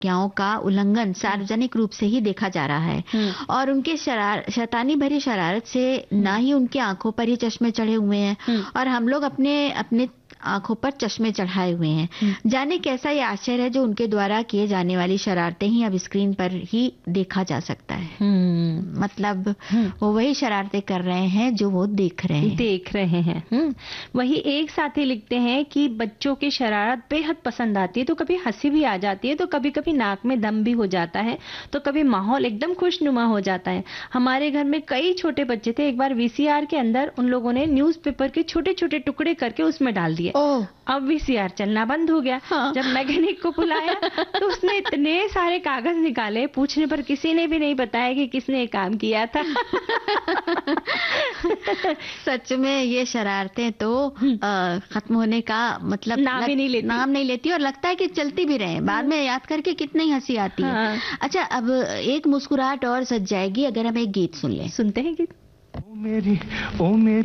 आज्ञाओं का उल्लंघन सार्वजनिक रूप से ही देखा जा रहा है और उनके शैतानी भरी शरारत से ना ही उनकी आंखों पर ही चश्मे चढ़े हुए हैं और हम लोग अपने अपने आंखों पर चश्मे चढ़ाए हुए हैं। जाने कैसा ये आश्चर्य है जो उनके द्वारा किए जाने वाली शरारतें ही अब स्क्रीन पर ही देखा जा सकता है। मतलब वो वही शरारतें कर रहे हैं जो वो देख रहे हैं। वही एक साथी लिखते हैं कि बच्चों की शरारत बेहद पसंद आती है, तो कभी हंसी भी आ जाती है, तो कभी कभी नाक में दम भी हो जाता है, तो कभी माहौल एकदम खुशनुमा हो जाता है। हमारे घर में कई छोटे बच्चे थे, एक बार वीसीआर के अंदर उन लोगों ने न्यूज़पेपर के छोटे छोटे टुकड़े करके उसमें डाल दिए। अब वीसीआर चलना बंद हो गया। जब मैकेनिक को बुलाया तो उसने इतने सारे कागज निकाले, पूछने पर किसी ने भी नहीं बताया कि किसने काम किया था। सच में ये शरारतें तो खत्म होने का मतलब नाम नहीं लेती और लगता है कि चलती भी रहे। बाद में याद करके कितनी हंसी आती है। अच्छा, अब एक मुस्कुराहट और सज जाएगी अगर हम एक गीत सुन लें। सुनते हैं गीत। ओ मेरी